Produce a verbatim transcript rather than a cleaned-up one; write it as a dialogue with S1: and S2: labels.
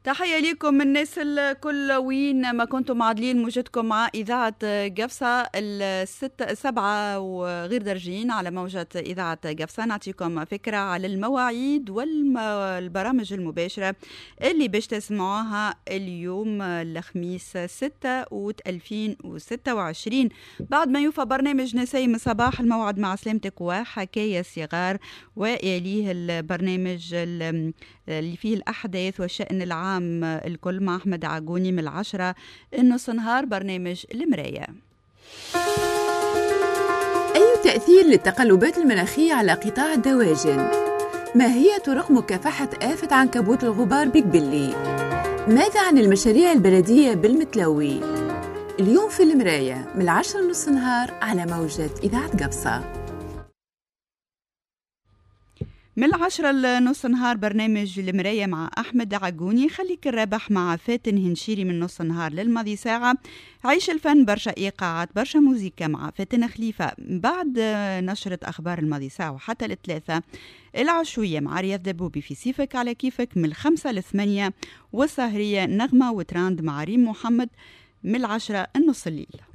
S1: تحية لكم الناس الكل وين ما كنتم معادلين موجتكم مع إذاعة قفصة الستة السبعة وغير درجين على موجة إذاعة قفصة. نعطيكم فكرة على المواعيد والبرامج المباشرة اللي باش تسمعوها اليوم الخميس ستة أوت ألفين وستة وعشرين بعد ما يوفى برنامج نسيم الصباح الموعد مع سلامتك وحكاية صغار، ويليه البرنامج اللي فيه الأحداث والشأن العام الكل مع أحمد عجوني من العشرة النص نهار برنامج المراية.
S2: أي تأثير للتقلبات المناخية على قطاع الدواجن؟ ما هي طرق مكافحة آفة عنكبوت الغبار بقبلي؟ ماذا عن المشاريع البلدية بالمتلوي؟ اليوم في المراية من العشرة نص نهار على موجة إذاعة قفصة.
S1: من العشرة لنص نهار برنامج المراية مع أحمد عجوني. خليك الرابح مع فاتن هنشيري من نص نهار للماضي ساعة. عيش الفن برشا إيقاعات برشا موزيكا مع فاتن خليفة بعد نشرة أخبار الماضي ساعة وحتى الثلاثة. العشوية مع رياض دبوبي في سيفك على كيفك من الخمسة لثمانية، والسهرية نغمة وتراند مع ريم محمد من العشرة النص الليل.